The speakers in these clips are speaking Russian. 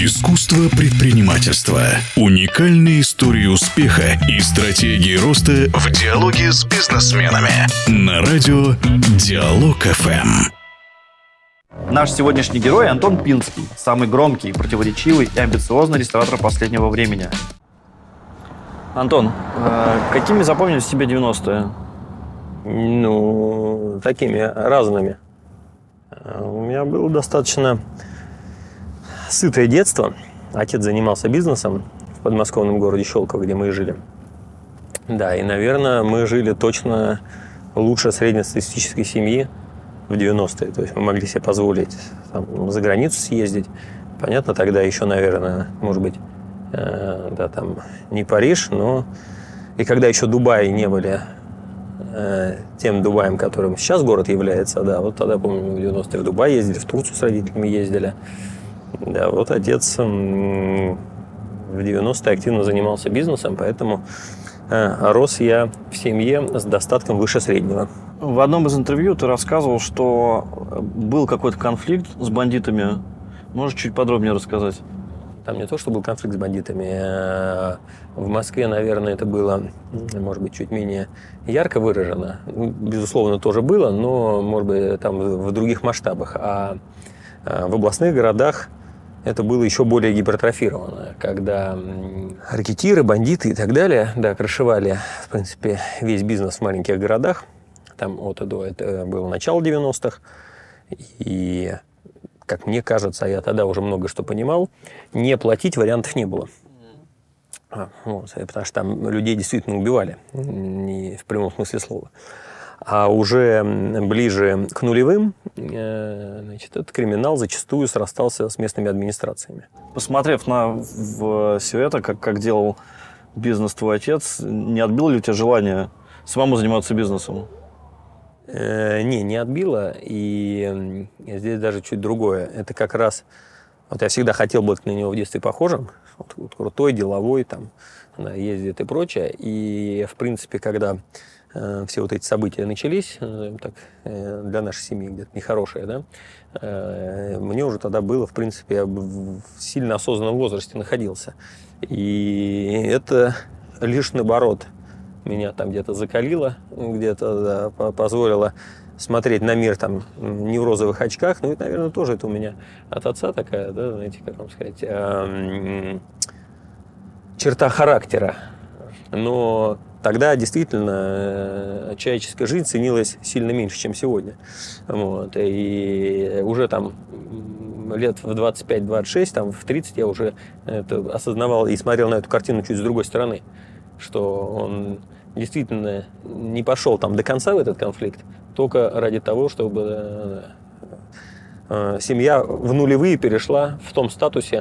Искусство предпринимательства. Уникальные истории успеха и стратегии роста в диалоге с бизнесменами. На радио Диалог ФМ. Наш сегодняшний герой Антон Пинский. Самый громкий, противоречивый и амбициозный ресторатор последнего времени. Антон, какими запомнились тебе 90-е? Такими разными. У меня было достаточно сытое детство. Отец занимался бизнесом в подмосковном городе Щелково, где мы и жили. Да, и, наверное, мы жили точно лучше среднестатистической семьи в 90-е. То есть мы могли себе позволить за границу съездить. Понятно, тогда еще, наверное, может быть, не Париж, но и когда еще Дубаи не были тем Дубаем, которым сейчас город является, да, вот тогда, помню, в 90-е в Дубай ездили, в Турцию с родителями ездили. Да, вот отец в 90-е активно занимался бизнесом, поэтому рос я в семье с достатком выше среднего. В одном из интервью ты рассказывал, что был какой-то конфликт с бандитами. Можешь чуть подробнее рассказать? Там не то, что был конфликт с бандитами. В Москве, наверное, это было, может быть, чуть менее ярко выражено. Безусловно, тоже было, но, может быть, там в других масштабах. А в областных городах это было еще более гипертрофировано, когда ракетиры, бандиты и так далее, да, крышевали, в принципе, весь бизнес в маленьких городах. Там от и до, это было начало 90-х. И, как мне кажется, я тогда уже много что понимал, не платить вариантов не было. Потому что там людей действительно убивали, не в прямом смысле слова. А уже ближе к нулевым, этот криминал зачастую срастался с местными администрациями. Посмотрев на все это, как делал бизнес твой отец, не отбило ли у тебя желание самому заниматься бизнесом? Не отбило. И здесь даже чуть другое. Это как раз... Вот я всегда хотел быть на него в детстве похожим. Вот крутой, деловой, ездит и прочее. И, в принципе, когда все вот эти события начались, для нашей семьи где-то нехорошие, да, мне уже тогда было, в принципе, я в сильно осознанном возрасте находился. И это лишь наоборот меня там где-то закалило, где-то позволило смотреть на мир не в розовых очках. Ну, это, наверное, тоже это у меня от отца такая, да, знаете, как вам сказать, черта характера. Но тогда действительно человеческая жизнь ценилась сильно меньше, чем сегодня. Вот. И уже лет в 25-26, в 30 я уже это осознавал и смотрел на эту картину чуть с другой стороны, что он действительно не пошел до конца в этот конфликт только ради того, чтобы семья в нулевые перешла в том статусе,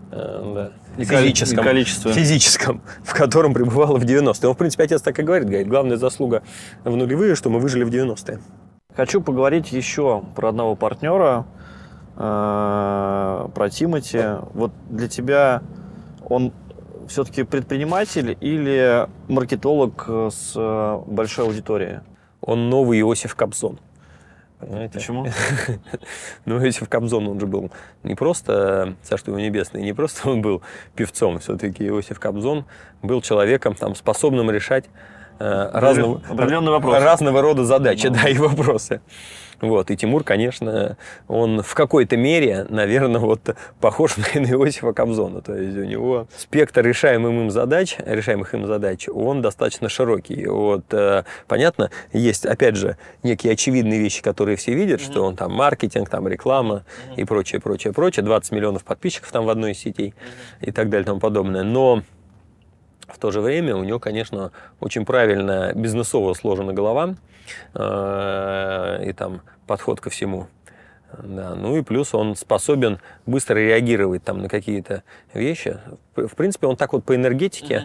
физическом, в котором пребывала в 90-е. Он, в принципе, отец так и говорит, главная заслуга в нулевые, что мы выжили в 90-е. Хочу поговорить еще про одного партнера, про Тимоти. Вот для тебя он все-таки предприниматель или маркетолог с большой аудиторией? Он новый Иосиф Кобзон. Понимаете? Почему? Иосиф Кобзон, он же был не просто, царство его небесное, не просто он был певцом, все-таки Иосиф Кобзон был человеком, способным решать разного рода задачи, и вопросы. И Тимур, конечно, он в какой-то мере, наверное, похож на Иосифа Кобзона. То есть у него спектр решаемых им задач, он достаточно широкий. Понятно, есть, опять же, некие очевидные вещи, которые все видят, что он маркетинг, реклама и прочее. 20 миллионов подписчиков в одной из сетей и так далее и тому подобное. Но в то же время у него, конечно, очень правильно бизнесово сложена голова и подход ко всему. Да. И плюс он способен быстро реагировать на какие-то вещи. В принципе, он так по энергетике,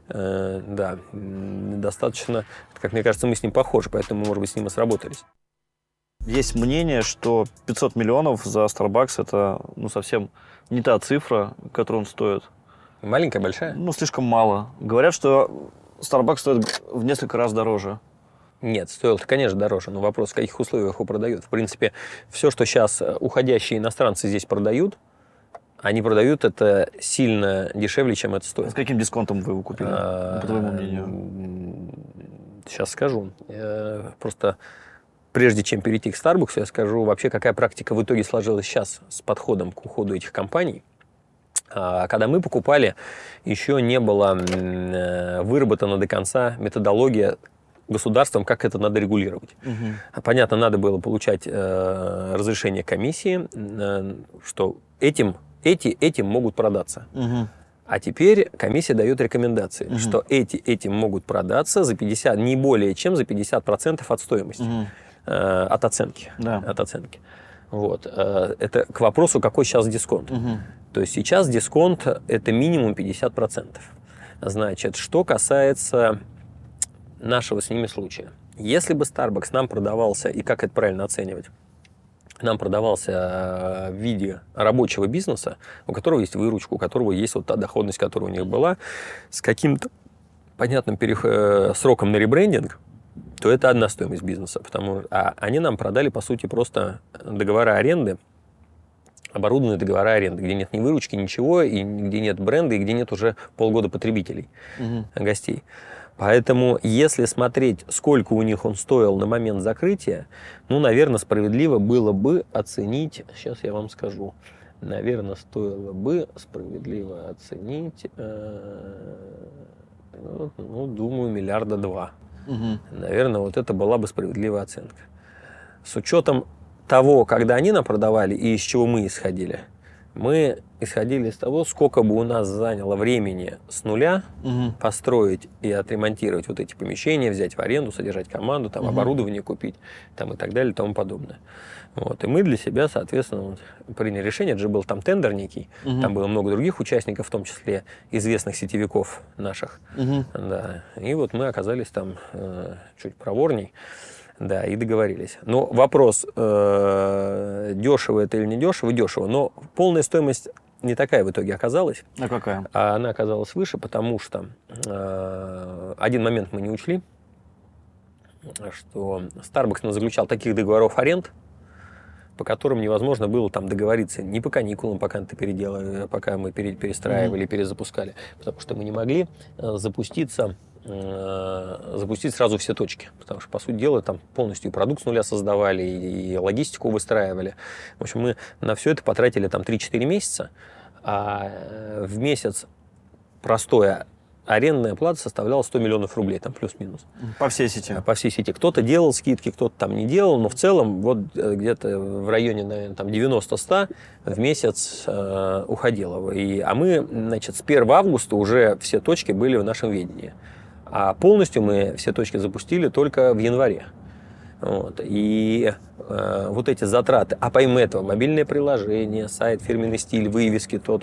достаточно, как мне кажется, мы с ним похожи, поэтому, может быть, с ним и сработались. Есть мнение, что 500 миллионов за Starbucks это совсем не та цифра, которую он стоит. Маленькая, большая? Слишком мало. Говорят, что Starbucks стоит в несколько раз дороже. Нет, стоило-то, конечно, дороже, но вопрос, в каких условиях его продают. В принципе, все, что сейчас уходящие иностранцы здесь продают, они продают это сильно дешевле, чем это стоит. С каким дисконтом вы его купили, по твоему мнению? Сейчас скажу. Просто прежде чем перейти к Starbucks, я скажу вообще, какая практика в итоге сложилась сейчас с подходом к уходу этих компаний. Когда мы покупали, еще не была выработана до конца методология государством, как это надо регулировать. Понятно, надо было получать разрешение комиссии, что этим могут продаться. А теперь комиссия дает рекомендации, что этим могут продаться за 50, не более чем за 50% от стоимости, от оценки. Да. От оценки. Вот. Это к вопросу, какой сейчас дисконт. То есть сейчас дисконт это минимум 50%. Значит, что касается нашего с ними случая. Если бы Starbucks нам продавался, и как это правильно оценивать, нам продавался в виде рабочего бизнеса, у которого есть выручка, у которого есть вот та доходность, которая у них была, с каким-то понятным сроком на ребрендинг, то это одна стоимость бизнеса. Они нам продали, по сути, просто договора аренды, оборудованные договора аренды, где нет ни выручки, ничего, и где нет бренда, и где нет уже полгода потребителей, гостей. Поэтому, если смотреть, сколько у них он стоил на момент закрытия, наверное, справедливо было бы оценить, сейчас я вам скажу, наверное, стоило бы справедливо оценить, думаю, 2 миллиарда. Наверное, вот это была бы справедливая оценка. С учетом того, когда они нам продавали и из чего мы исходили, мы исходили из того, сколько бы у нас заняло времени с нуля построить и отремонтировать вот эти помещения, взять в аренду, содержать команду, там, оборудование купить там, и так далее и тому подобное. Вот. И мы для себя, соответственно, приняли решение. Это же был там тендер некий, там было много других участников, в том числе известных сетевиков наших. Да. И вот мы оказались там чуть проворней. Да, и договорились. Но вопрос, дешево это или не дешево? Дешево. Но полная стоимость не такая в итоге оказалась. А какая? А она оказалась выше, потому что один момент мы не учли, что Starbucks заключал таких договоров аренд, по которым невозможно было там договориться ни по каникулам, пока ты переделали, пока мы перестраивали, перезапускали, потому что мы не могли запустить сразу все точки, потому что, по сути дела, там полностью продукт с нуля создавали, и логистику выстраивали. В общем, мы на все это потратили там 3-4 месяца, а в месяц простое арендная плата составляла 100 миллионов рублей, там плюс-минус. По всей сети? По всей сети. Кто-то делал скидки, кто-то там не делал, но в целом вот где-то в районе, наверное, там 90-100 в месяц уходило. А мы, значит, с 1 августа уже все точки были в нашем ведении. А полностью мы все точки запустили только в январе. Вот. И вот эти затраты, а помимо этого мобильное приложение, сайт, фирменный стиль, вывески, что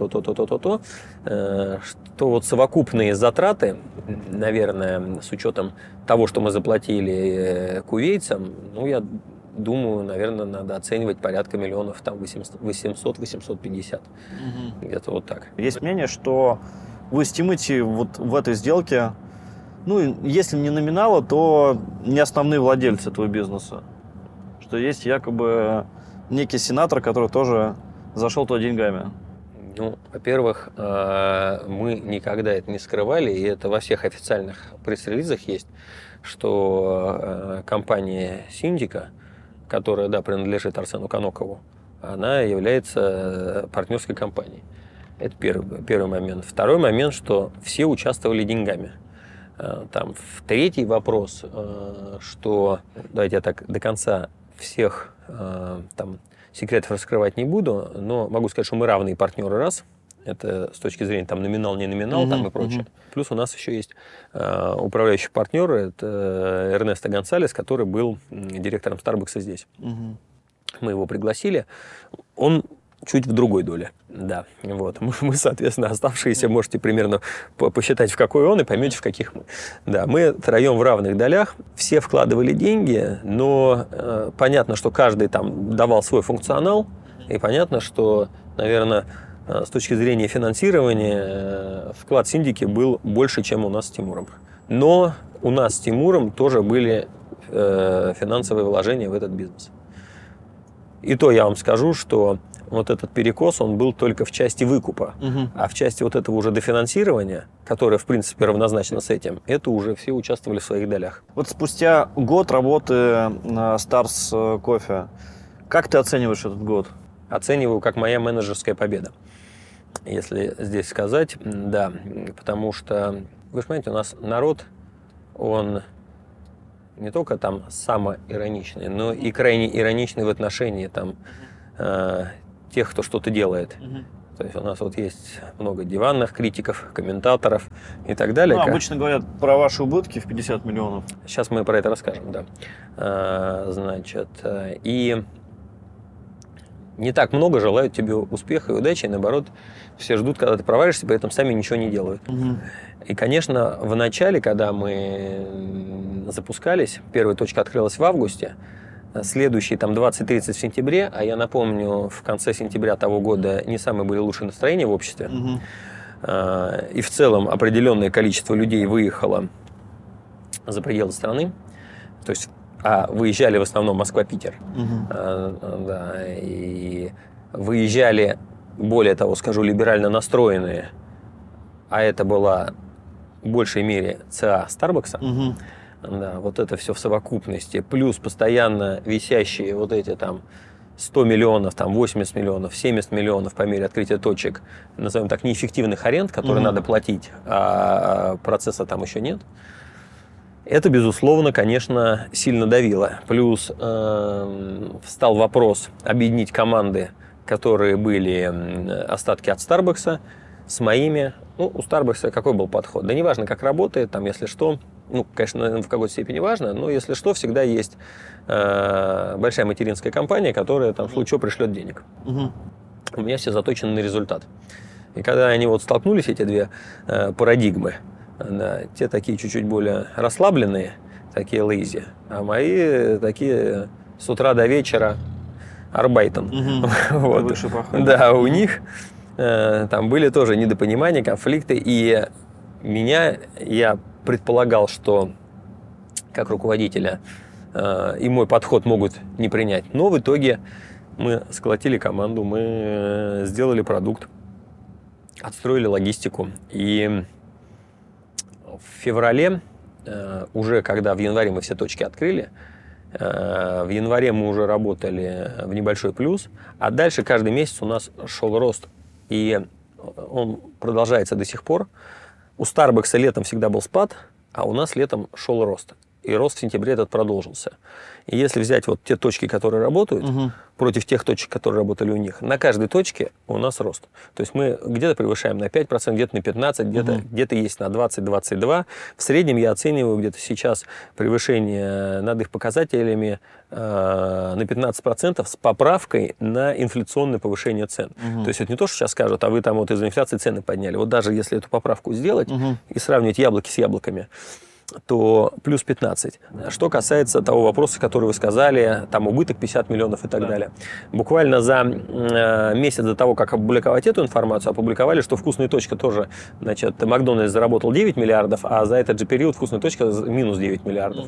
вот совокупные затраты, наверное, с учетом того, что мы заплатили кувейцам, я думаю, наверное, надо оценивать порядка миллионов, там 800-850. Где-то вот так. Есть мнение, что вы стимите вот в этой сделке, если не номинала, то не основные владельцы этого бизнеса. Что есть якобы некий сенатор, который тоже зашел туда деньгами. Во-первых, мы никогда это не скрывали, и это во всех официальных пресс-релизах есть, что компания Синдика, которая, принадлежит Арсену Канокову, она является партнерской компанией. Это первый момент. Второй момент, что все участвовали деньгами. Там, третий вопрос, что, давайте я так до конца всех там секретов раскрывать не буду, но могу сказать, что мы равные партнеры, раз. Это с точки зрения там номинал, не номинал, там и прочее. Плюс у нас еще есть управляющий партнер, это Эрнесто Гонсалес, который был директором Starbucks здесь. Мы его пригласили. Он чуть в другой доле. Да, вот. Мы, соответственно, оставшиеся можете примерно посчитать, в какой он, и поймете, в каких мы. Да, мы втроем в равных долях. Все вкладывали деньги, но понятно, что каждый там давал свой функционал, и понятно, что, наверное, с точки зрения финансирования вклад Синдики был больше, чем у нас с Тимуром. Но у нас с Тимуром тоже были финансовые вложения в этот бизнес. И то я вам скажу, что вот этот перекос, он был только в части выкупа. А в части вот этого уже дофинансирования, которое, в принципе, равнозначно с этим, это уже все участвовали в своих долях. Вот спустя год работы на Stars Coffee, как ты оцениваешь этот год? Оцениваю как моя менеджерская победа. Если здесь сказать, да, потому что, вы же понимаете, у нас народ, он не только там самоироничный, но и крайне ироничный в отношении там тех, кто что-то делает. То есть у нас вот есть много диванных критиков, комментаторов и так далее. Ну, обычно говорят про ваши убытки в 50 миллионов. Сейчас мы про это расскажем, да. Значит, и не так много желают тебе успеха и удачи, и наоборот, все ждут, когда ты провалишься, при этом сами ничего не делают. И, конечно, в начале, когда мы запускались, первая точка открылась в августе, следующие там 20-30 в сентябре, а я напомню, в конце сентября того года не самые были лучшие настроения в обществе, и в целом определенное количество людей выехало за пределы страны, то есть выезжали в основном Москва-Питер, да, и выезжали, более того, скажу, либерально настроенные, а это была в большей мере ЦА Старбакса. Да, вот это все в совокупности, плюс постоянно висящие вот эти там 100 миллионов, там 80 миллионов, 70 миллионов по мере открытия точек, назовем так, неэффективных аренд, которые надо платить, а процесса там еще нет. Это, безусловно, конечно, сильно давило. Плюс встал вопрос объединить команды, которые были остатки от Старбакса, с моими. Ну, у Старбакса какой был подход? Да неважно, как работает, там, если что, ну, конечно, в какой-то степени важно, но если что, всегда есть большая материнская компания, которая там в случае чего пришлет денег. У меня все заточены на результат. И когда они вот столкнулись, эти две парадигмы, да, те такие чуть-чуть более расслабленные, такие лейзи, а мои такие с утра до вечера арбайтен. Вот. Да, у них там были тоже недопонимания, конфликты, и я предполагал, что как руководителя и мой подход могут не принять. Но в итоге мы сколотили команду, мы сделали продукт, отстроили логистику. И в феврале, уже когда в январе мы все точки открыли, в январе мы уже работали в небольшой плюс, а дальше каждый месяц у нас шел рост. И он продолжается до сих пор. У Starbucks летом всегда был спад, а у нас летом шел рост. И рост в сентябре этот продолжился. И если взять вот те точки, которые работают, против тех точек, которые работали у них, на каждой точке у нас рост. То есть мы где-то превышаем на 5%, где-то на 15%, где-то есть на 20-22%. В среднем я оцениваю где-то сейчас превышение над их показателями на 15% с поправкой на инфляционное повышение цен. То есть это не то, что сейчас скажут, а вы там вот из-за инфляции цены подняли. Вот даже если эту поправку сделать и сравнивать яблоки с яблоками, то плюс 15. Что касается того вопроса, который вы сказали, там убыток 50 миллионов и так далее. Буквально за месяц до того, как опубликовать эту информацию, опубликовали, что «Вкусная точка» тоже, значит, Макдональдс заработал 9 миллиардов, а за этот же период «Вкусная точка» минус 9 миллиардов.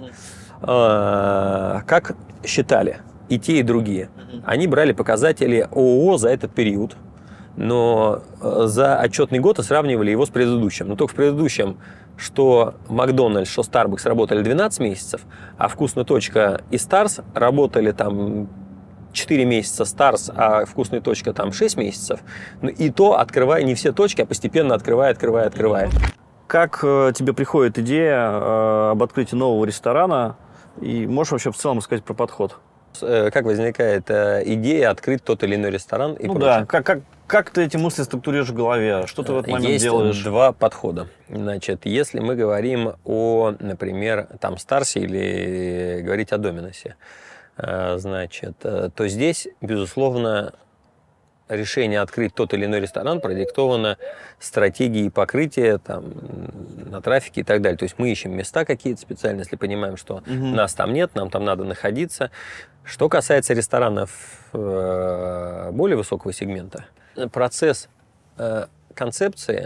Как считали и те, и другие? Они брали показатели ООО за этот период, но за отчетный год и сравнивали его с предыдущим. Но только в предыдущем, что Макдональдс, что Starbucks работали 12 месяцев, а Вкусная точка и Старс работали там 4 месяца Старс, а Вкусная точка там 6 месяцев. И то открывая не все точки, а постепенно открывая. Как тебе приходит идея об открытии нового ресторана? И можешь вообще в целом рассказать про подход? Как возникает идея открыть тот или иной ресторан и прочее. Да, как ты эти мысли структурируешь в голове? Что ты в этот момент делаешь? Есть два подхода. Значит, если мы говорим о, например, там Старсе или говорить о Доминосе, значит, то здесь, безусловно, решение открыть тот или иной ресторан продиктовано стратегией покрытия там, на трафике и так далее. То есть мы ищем места какие-то специально, если понимаем, что нас там нет, нам там надо находиться. Что касается ресторанов более высокого сегмента, процесс концепции,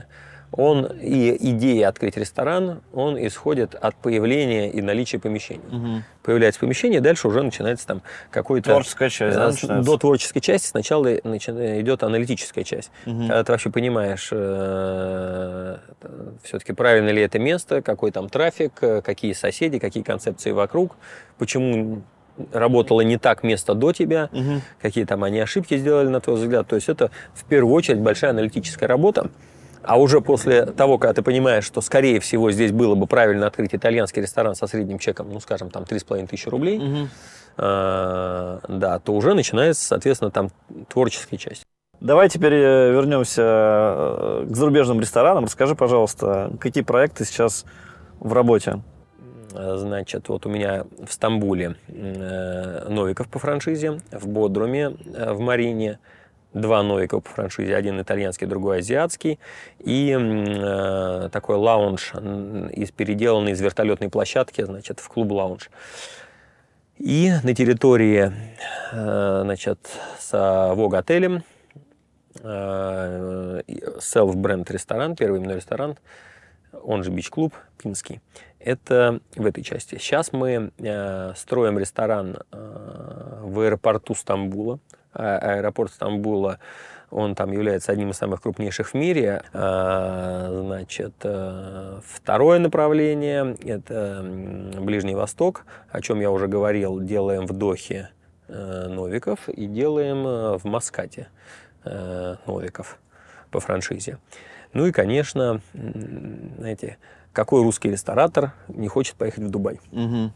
идея открыть ресторан, он исходит от появления и наличия помещений. Угу. Появляется помещение, дальше уже начинается там какой-то... Творческая часть, да, начинается? До творческой части сначала идет аналитическая часть. Угу. Когда ты вообще понимаешь, все-таки правильно ли это место, какой там трафик, какие соседи, какие концепции вокруг, почему работало не так место до тебя, какие там они ошибки сделали, на твой взгляд. То есть это в первую очередь большая аналитическая работа. А уже после того, когда ты понимаешь, что, скорее всего, здесь было бы правильно открыть итальянский ресторан со средним чеком, ну, скажем, там 3500 рублей, да, то уже начинается, соответственно, там творческая часть. Давай теперь вернемся к зарубежным ресторанам. Расскажи, пожалуйста, какие проекты сейчас в работе? Значит, вот у меня в Стамбуле Новиков по франшизе, в Бодруме, в Марине 2 Новикова по франшизе, один итальянский, другой азиатский, и такой лаунж, переделанный из вертолетной площадки, значит, в клуб-лаунж. И на территории, значит, с Vogue-отелем self-бренд ресторан, первый именной ресторан, он же бич-клуб Пинский. Это в этой части. Сейчас мы строим ресторан в аэропорту Стамбула. Аэропорт Стамбула, он там является одним из самых крупнейших в мире. Значит, второе направление – это Ближний Восток, о чем я уже говорил. Делаем в Дохе Новиков и делаем в Маскате Новиков по франшизе. Ну и, конечно, знаете, какой русский ресторатор не хочет поехать в Дубай? Угу.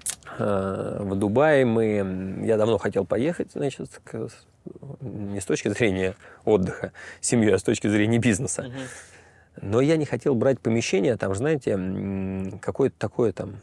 В Дубай я давно хотел поехать, значит, не с точки зрения отдыха с семьей, а с точки зрения бизнеса. Угу. Но я не хотел брать помещение, там, знаете, какое-то такое там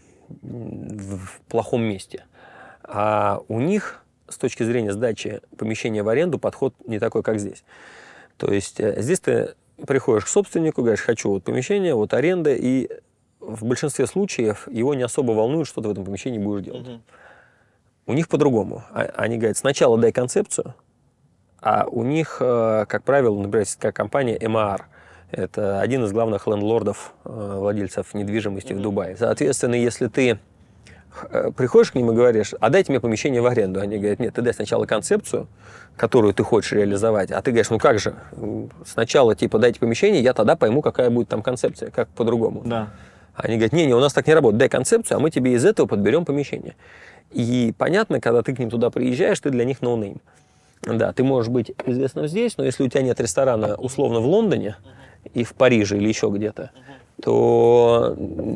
в плохом месте. А у них с точки зрения сдачи помещения в аренду подход не такой, как здесь. То есть здесь ты приходишь к собственнику, говоришь, хочу вот помещение, вот аренда, и в большинстве случаев его не особо волнует, что ты в этом помещении будешь делать. Угу. У них по-другому. Они говорят, сначала дай концепцию, а у них, как правило, например, такая компания MAR. Это один из главных лендлордов, владельцев недвижимости в Дубае. Соответственно, если ты приходишь к ним и говоришь, а дайте мне помещение в аренду. Они говорят, нет, ты дай сначала концепцию, которую ты хочешь реализовать, а ты говоришь, ну как же, сначала типа дайте помещение, я тогда пойму, какая будет там концепция, как по-другому. Да. Они говорят, не, у нас так не работает, дай концепцию, а мы тебе из этого подберем помещение. И понятно, когда ты к ним туда приезжаешь, ты для них ноунейм. Да, ты можешь быть известным здесь, но если у тебя нет ресторана условно в Лондоне и в Париже или еще где-то, то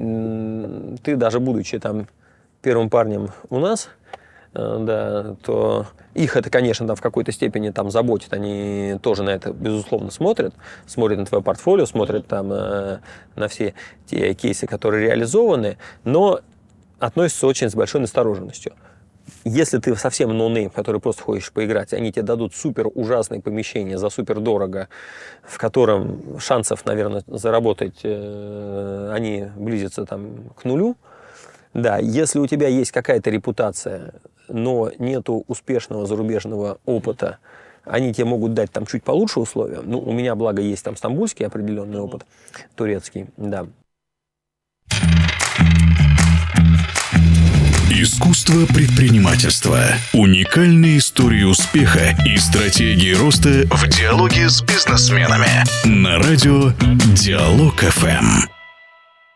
ты даже будучи там первым парнем у нас, да, то их это, конечно, там в какой-то степени там заботит, они тоже на это, безусловно, смотрят на твое портфолио, смотрят там на все те кейсы, которые реализованы, но относятся очень с большой настороженностью. Если ты совсем ноунейм, который просто хочешь поиграть, они тебе дадут супер ужасное помещение за супер дорого, в котором шансов, наверное, заработать они близятся там к нулю. Да, если у тебя есть какая-то репутация, но нету успешного зарубежного опыта, они тебе могут дать там чуть получше условия. Ну, у меня, благо, есть там стамбульский определенный опыт, турецкий, да. Искусство предпринимательства. Уникальные истории успеха и стратегии роста в диалоге с бизнесменами. На радио Диалог ФМ.